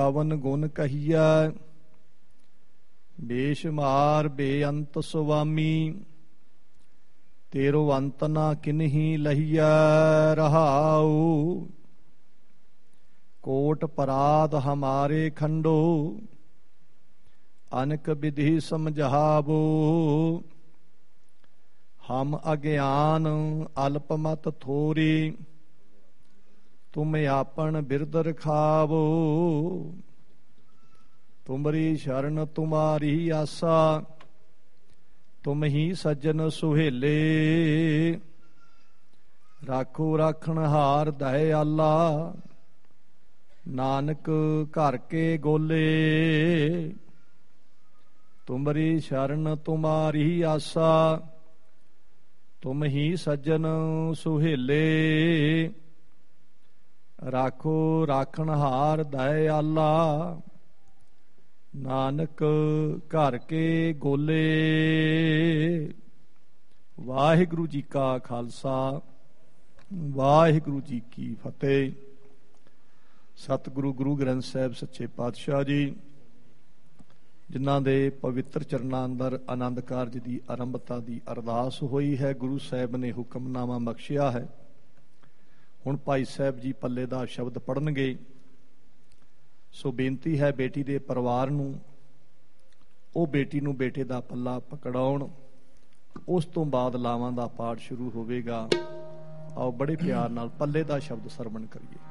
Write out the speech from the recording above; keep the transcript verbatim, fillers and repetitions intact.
ਪਵਨ ਗੁਣ ਕਹੀਐ ਬੇਸ਼ੁਮਾਰ ਬੇਅੰਤ ਸੁਆਮੀ ਤੇਰੋ ਅੰਤ ਨਾ ਕਿਨਹੀ ਲਹੀਐ ਰਹਾਉ। ਕੋਟ ਪਰਾਧ ਹਮਾਰੇ ਖੰਡੋ ਅਨਕ ਵਿਧि ਸਮਝਾਵੋ। ਹਮ ਅਗਿਆਨ ਅਲਪ ਮਤ ਥੋਰੀ ਤੁਮ ਆਪਨ ਬਿਰਦ ਰਖਾਵੋ। ਤੁਮਰੀ ਸ਼ਰਨ ਤੁਮਾਰੀ ਆਸਾ ਤੁਮ ਹੀ ਸੱਜਣ ਸੁਹੇਲੇ। ਰਾਖੋ ਰਾਖਣ ਹਾਰ ਦਇਆਲਾ ਨਾਨਕ ਘਰ ਕੇ ਗੋਲੇ। ਤੁਮਰੀ ਸ਼ਰਨ ਤੁਮਾਰੀ ਆਸਾ ਤੁਮ ਹੀ ਸੱਜਣ ਸੁਹੇਲੇ। ਰਾਖੋ ਰਾਖਣ ਹਾਰ ਦਇਆਲਾ ਨਾਨਕ ਘਰ ਕੇ ਗੋਲੇ। ਵਾਹਿਗੁਰੂ ਜੀ ਕਾ ਖਾਲਸਾ ਵਾਹਿਗੁਰੂ ਜੀ ਕੀ ਫਤਿਹ। ਸਤਿਗੁਰੂ ਗੁਰੂ ਗ੍ਰੰਥ ਸਾਹਿਬ ਸੱਚੇ ਪਾਤਸ਼ਾਹ ਜੀ ਜਿਨ੍ਹਾਂ ਦੇ ਪਵਿੱਤਰ ਚਰਨਾਂ ਅੰਦਰ ਆਨੰਦ ਕਾਰਜ ਦੀ ਆਰੰਭਤਾ ਦੀ ਅਰਦਾਸ ਹੋਈ ਹੈ, ਗੁਰੂ ਸਾਹਿਬ ਨੇ ਹੁਕਮਨਾਮਾ ਬਖਸ਼ਿਆ ਹੈ। ਹੁਣ ਭਾਈ ਸਾਹਿਬ ਜੀ ਪੱਲੇ ਦਾ ਸ਼ਬਦ ਪੜ੍ਹਨਗੇ। ਸੋ ਬੇਨਤੀ ਹੈ ਬੇਟੀ ਦੇ ਪਰਿਵਾਰ ਨੂੰ ਉਹ ਬੇਟੀ ਨੂੰ ਬੇਟੇ ਦਾ ਪੱਲਾ ਪਕੜਾਉਣ। ਉਸ ਤੋਂ ਬਾਅਦ ਲਾਵਾਂ ਦਾ ਪਾਠ ਸ਼ੁਰੂ ਹੋਵੇਗਾ। ਆਓ ਬੜੇ ਪਿਆਰ ਨਾਲ ਪੱਲੇ ਦਾ ਸ਼ਬਦ ਸਰਵਣ ਕਰੀਏ।